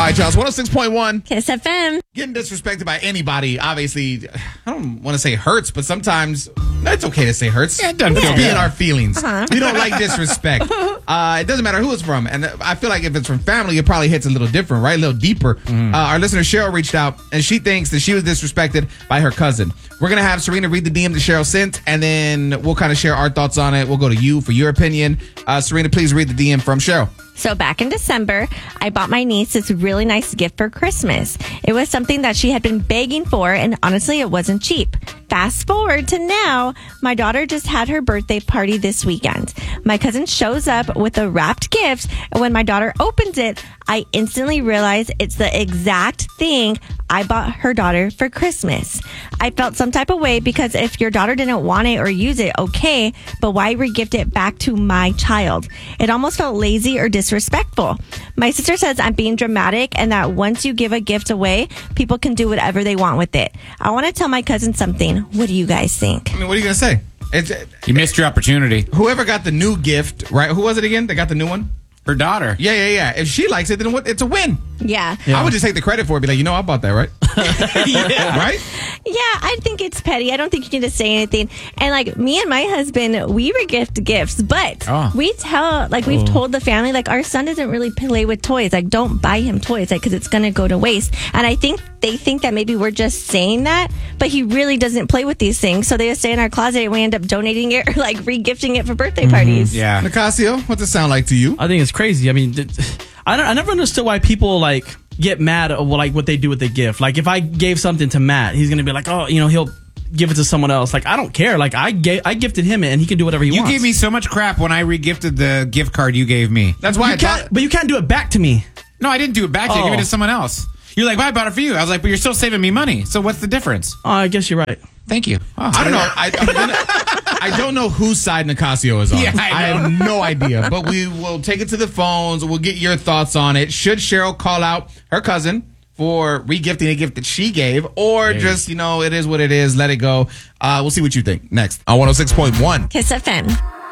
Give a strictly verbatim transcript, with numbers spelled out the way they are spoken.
right, y'all. It's one oh six point one. Kiss F M. Getting disrespected by anybody, obviously, I don't want to say hurts, but sometimes it's okay to say hurts. Yeah, it doesn't feel It's be good. in our feelings. Uh-huh. We don't like disrespect. Uh, it doesn't matter who it's from. And I feel like if it's from family, it probably hits a little different, right? A little deeper. Uh, our listener Cheryl reached out, and she thinks that she was disrespected by her cousin. We're going to have Serena read the D M that Cheryl sent, and then we'll kind of share our thoughts on it. We'll go to you for your opinion. Uh, Serena, please read the D M from Cheryl. So back in December, I bought my niece this really nice gift for Christmas. It was something that she had been begging for, and honestly, it wasn't cheap. Fast forward to now, my daughter just had her birthday party this weekend. My cousin shows up with a wrapped gift, and when my daughter opens it, I instantly realize it's the exact thing I bought her daughter for Christmas. I felt some type of way because if your daughter didn't want it or use it, okay, but why regift it back to my child? It almost felt lazy or disrespectful. My sister says I'm being dramatic and that once you give a gift away, people can do whatever they want with it. I want to tell my cousin something. What do you guys think? I mean, what are you going to say? It's, You missed your opportunity. whoever got the new gift, right? Who was it again? They got the new one? Her daughter. Yeah, yeah, yeah. If she likes it, then what? It's a win. Yeah. I would just take the credit for it. Be like, you know, I bought that, right? Yeah. Right? Yeah, I think it's petty. I don't think you need to say anything. And like me and my husband, we regift gifts, but Oh. we tell, like we've told the family, like our son doesn't really play with toys. Like don't buy him toys, like because it's gonna go to waste. And I think they think that maybe we're just saying that, but he really doesn't play with these things. So they just stay in our closet and we end up donating it or like regifting it for birthday parties. Yeah. Nicasio, what's it sound like to you? I think it's crazy. I mean, th- I, don't, I never understood why people like get mad at well, like what they do with the gift. Like if I gave something to Matt, he's gonna be like, oh, you know, he'll give it to someone else. Like I don't care. Like I gave, I gifted him it, and he can do whatever he You wants. gave me so much crap when I regifted the gift card you gave me. That's why You I can't, thought. but you can't do it back to me. No, I didn't do it back to you. I gave it Oh. to someone else. You're like, well, I bought it for you. I was like, but you're still saving me money. So what's the difference? Oh, I guess you're right. Thank you. Oh, I don't know. I, I'm gonna- I don't know whose side Nicasio is on. Yeah, I know. have no idea. But we will take it to the phones. We'll get your thoughts on it. Should Cheryl call out her cousin for regifting a gift that she gave, or just, you know, it is what it is. Let it go. Uh, we'll see what you think next on one oh six point one. Kiss F M.